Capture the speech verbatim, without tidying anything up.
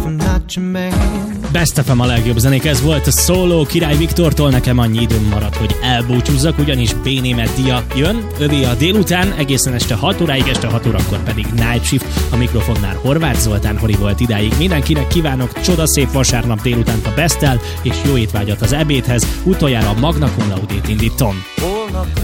I'm not your man. Best ef em a legjobb zenék, ez volt a Szóló Király Viktortól. Nekem annyi időm maradt, hogy elbúcsúzzak, ugyanis B. Németh Dia jön, övé a délután, egészen este hat óráig, este hat órakor pedig Night Shift. A mikrofonnál Horváth Zoltán Hori volt idáig. Mindenkinek kívánok csodaszép vasárnap délutánt a Besttel, és jó étvágyat az ebédhez. Utoljára a Magna Cum Laude-t indítom.